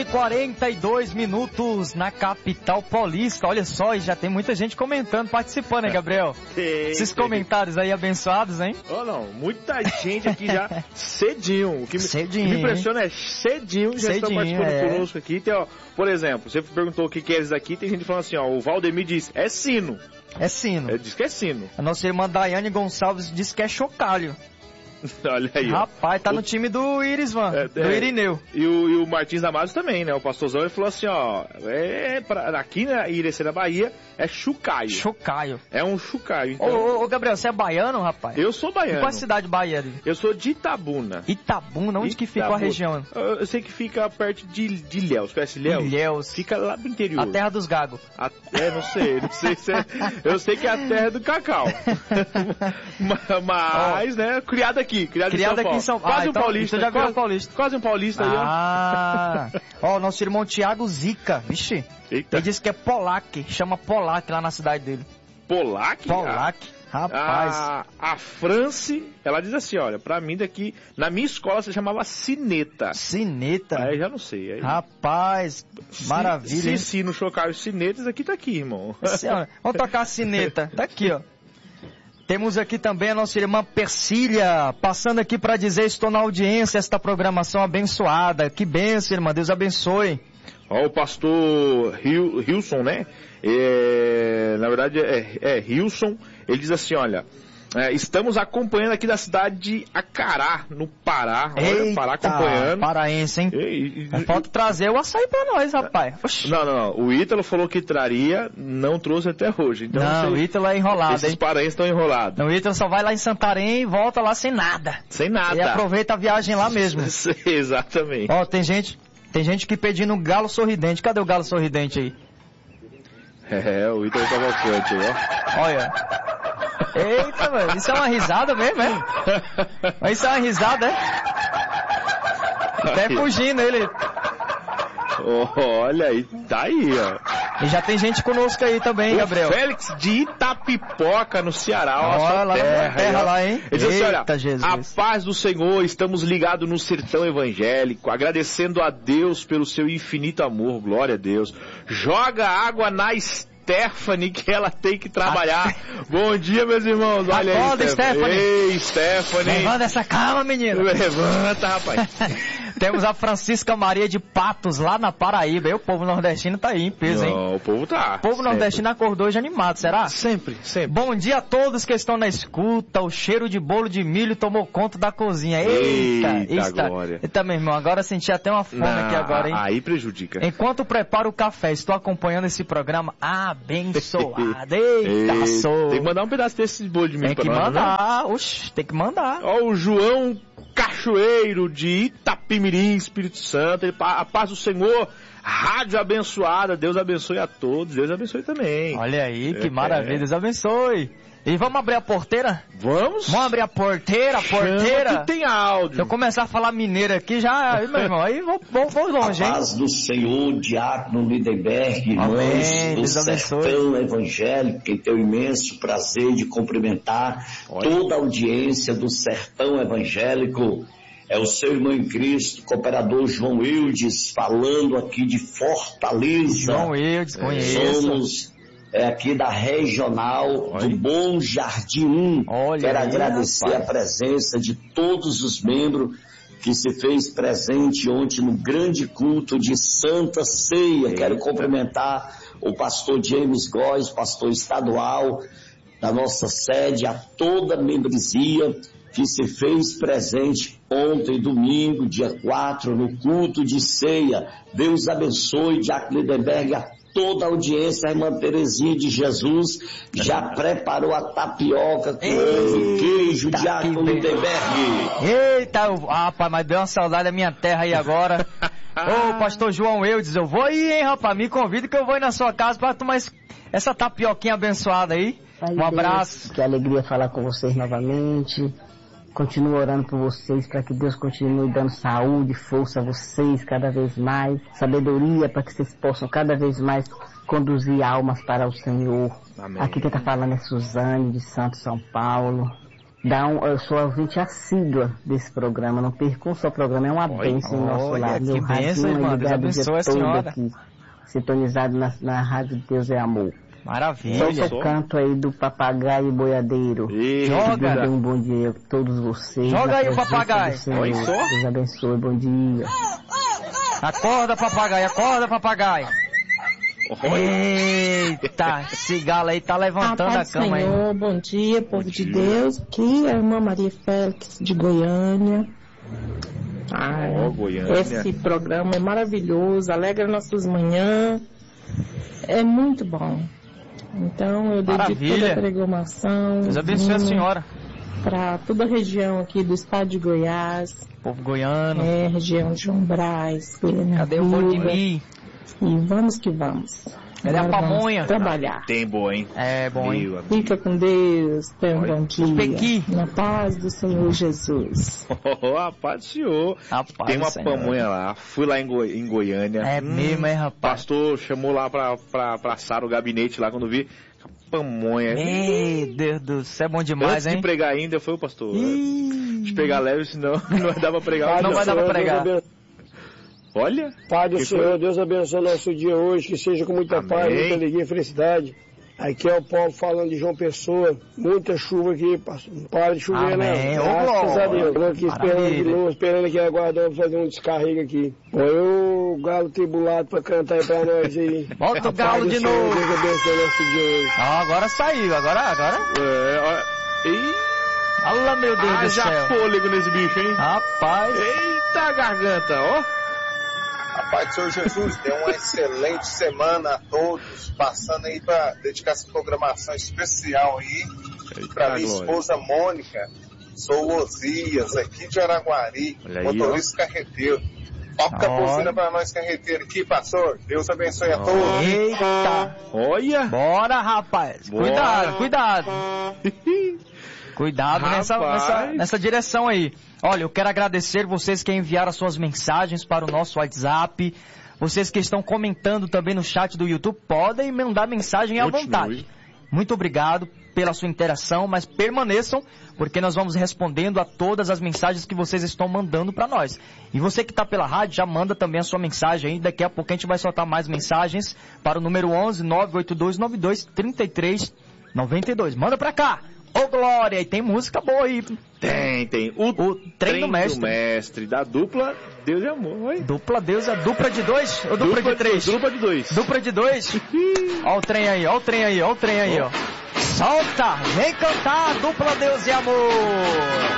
9h42 na capital paulista. Olha só, e já tem muita gente comentando, participando, hein, Gabriel? Esses comentários aí abençoados, hein? Oh, não, muita gente aqui já cedinho. O que me impressiona é cedinho já estão participando conosco aqui. Tem, ó, por exemplo, você perguntou o que é isso aqui, tem gente falando assim, ó, o Valdemir diz, é sino. É sino. Ele diz que é sino. A nossa irmã Daiane Gonçalves diz que é chocalho. Olha aí. Rapaz, tá no time do Irisvan, do Irineu. E o Martins Amados também, né? O pastorzão, ele falou assim, ó, aqui na Irecê, na Bahia, é chucaio. Chucaio. É um chucaio, então. Ô, Gabriel, você é baiano, rapaz? Eu sou baiano. E qual a cidade baiana? Eu sou de Itabuna. Itabuna? Onde que fica a região? Eu sei que fica perto de Ilhéus. Conhece Ilhéus? Ilhéus. Fica lá no interior. A terra dos gagos. Não sei se é... Eu sei que é a terra do cacau. Mas, né, criado aqui em São Paulo. Quase um paulista. Então já virou paulista. Quase um paulista aí, ó. Ó, nosso irmão Tiago Zica, vixe. Eita. Ele disse que é Polac, chama Polac lá na cidade dele. Polac? Polac, rapaz. A France, ela diz assim, olha, pra mim daqui, na minha escola se chamava sineta. Sineta? Aí já não sei. Aí... Rapaz, maravilha. Se não chocar os sinetas, aqui tá aqui, irmão. Vamos tocar a sineta, tá aqui, ó. Temos aqui também a nossa irmã Persília, passando aqui para dizer, estou na audiência, esta programação abençoada. Que bênção, irmã, Deus abençoe. Ó, o pastor Hilson, né? Na verdade é Hilson, ele diz assim, olha... estamos acompanhando aqui da cidade de Acará, no Pará. Olha, Pará acompanhando. Paraense, hein? Falta trazer o açaí pra nós, rapaz. Não. O Ítalo falou que traria, não trouxe até hoje. Então, não, o Ítalo é enrolado, esses paraenses estão enrolados. Não, o Ítalo só vai lá em Santarém e volta lá sem nada. Sem nada. E aproveita a viagem lá mesmo. Exatamente. Ó, tem gente que pedindo galo sorridente. Cadê o galo sorridente aí? O Ítalo Cavalcante aí, ó. Olha. Eita, mano, isso é uma risada mesmo, é? Mas isso é uma risada, é? Até fugindo ele. Olha aí, tá aí, ó. E já tem gente conosco aí também, Gabriel. Félix de Itapipoca, no Ceará, ó, lá na terra lá, hein? Ele diz assim, olha, Jesus. A paz do Senhor, estamos ligados no sertão evangélico, agradecendo a Deus pelo seu infinito amor, glória a Deus. Joga água na Stephanie, que ela tem que trabalhar. Bom dia, meus irmãos. Olha aí, Stephanie. Ei, Stephanie. Levanta essa calma, menino. Levanta, rapaz. Temos a Francisca Maria de Patos, lá na Paraíba. E o povo nordestino tá aí em peso, hein? Não, o povo tá. O povo nordestino acordou hoje animado, será? Sempre. Bom dia a todos que estão na escuta. O cheiro de bolo de milho tomou conta da cozinha. Eita, glória. Eita, meu irmão, agora senti até uma fome aqui agora, hein? Aí prejudica. Enquanto preparo o café, estou acompanhando esse programa abençoado. Eita, sou. Tem que mandar um pedaço desse bolo de milho pra nós. Tem que mandar, oxe, tem que mandar. Ó, o João Cachoeiro de Itapimirim, Espírito Santo, a paz do Senhor, rádio abençoada, Deus abençoe a todos, Deus abençoe também. Olha aí, que maravilha, Deus abençoe. E vamos abrir a porteira? Vamos abrir a porteira. Que tem áudio. Se eu começar a falar mineiro aqui, já, meu irmão, aí vou longe, hein? A paz do Senhor, Diácono Lindenberg, irmãos do Sertão Evangélico, que tem o imenso prazer de cumprimentar toda a audiência do Sertão Evangélico. É o seu irmão em Cristo, cooperador João Eudes, falando aqui de Fortaleza. João Eudes, conheço. Somos aqui da Regional do Bom Jardim 1. Quero agradecer a presença de todos os membros que se fez presente ontem no grande culto de Santa Ceia. Quero cumprimentar o pastor James Góes, pastor estadual da nossa sede, a toda a membresia que se fez presente ontem, domingo, dia 4, no culto de ceia. Deus abençoe, Diácono Lindenberg, a toda a audiência. A irmã Terezinha de Jesus já preparou a tapioca com ovo, queijo, Diácono Lindenberg. Eita, rapaz, mas deu uma saudade da minha terra aí agora. Ô, pastor João Eudes, eu vou aí, hein, rapaz, me convida que eu vou ir na sua casa para tomar essa tapioquinha abençoada aí. Um abraço. Que alegria falar com vocês novamente. Continuo orando por vocês, para que Deus continue dando saúde, força a vocês cada vez mais, sabedoria para que vocês possam cada vez mais conduzir almas para o Senhor. Amém. Aqui quem está falando é Suzane, de Santo São Paulo. Eu sou ouvinte assídua desse programa, não perco um só programa, é uma bênção em nosso lar. Que bênção, irmã, Deus abençoe a senhora. Aqui, sintonizado na Rádio Deus é Amor. Maravilha. Só o canto aí do papagaio boiadeiro. Joga. Um bom dia a todos vocês. Joga aí o papagaio. Deus abençoe, bom dia. Acorda, papagaio. Eita, esse galo aí tá levantando a cama aí. Senhor, bom dia, povo de Deus. Aqui é a irmã Maria Félix de Goiânia. Goiânia. Esse programa é maravilhoso, alegra nossas manhãs. É muito bom. Então eu dedico toda a programação. Deus abençoe a senhora. Para toda a região aqui do estado de Goiás. Povo goiano. Região de João Brás, Goiânia. Cadê o Valdemir? E vamos que vamos. Cadê a pamonha? Trabalhar. Tem boa, hein? É bom, hein? Fica com Deus. Tenha um bom dia. Pequi. Na paz do Senhor Jesus. A paz do Senhor. Tem uma pamonha lá. Fui lá em Goiânia. É mesmo, hein, rapaz? Pastor chamou lá pra Sara o gabinete lá quando vi. Pamonha. Meu Deus do céu, é bom demais, hein? Antes de pregar ainda, foi o pastor. De pegar leve, senão não vai dar pra pregar. Não vai dar pra pregar. Olha. Pai do Senhor, Deus abençoe nosso dia hoje, que seja com muita paz, muita alegria e felicidade. Aqui é o Paulo falando de João Pessoa, muita chuva aqui, não para de chover, né? Graças a Deus. Estou aqui esperando de novo, esperando aqui, aguardando fazer um descarrego aqui. Põe o galo tribulado pra cantar aí pra nós aí. Volta o galo de novo. Deus abençoe nosso dia hoje. Agora saiu, agora. Olha, meu Deus do céu. Já fôlego nesse bicho, hein? Rapaz. Eita garganta, ó. Pai do Senhor Jesus, dê uma excelente semana a todos, passando aí para dedicar essa programação especial aí para minha esposa Mônica. Sou o Osias, aqui de Araguari, motorista carreteiro. Toca a buzina para nós carreteiros aqui, pastor. Deus abençoe a todos. Eita! Olha! Bora, rapaz! Bora. Cuidado! Cuidado nessa direção aí. Olha, eu quero agradecer vocês que enviaram as suas mensagens para o nosso WhatsApp. Vocês que estão comentando também no chat do YouTube, podem mandar mensagem à vontade. Muito obrigado pela sua interação, mas permaneçam, porque nós vamos respondendo a todas as mensagens que vocês estão mandando para nós. E você que está pela rádio, já manda também a sua mensagem aí. Daqui a pouco a gente vai soltar mais mensagens para o número 11 982 92 33 92. Manda para cá! Ô, Glória, e tem música boa aí. Tem. O Trem do Mestre, da dupla Deus e Amor. Oi? Dupla Deus, é dupla de 2 ou dupla de 3? Dupla de 2. Dupla de 2? Ó o trem aí, ó. Solta! Vem cantar, dupla Deus e Amor!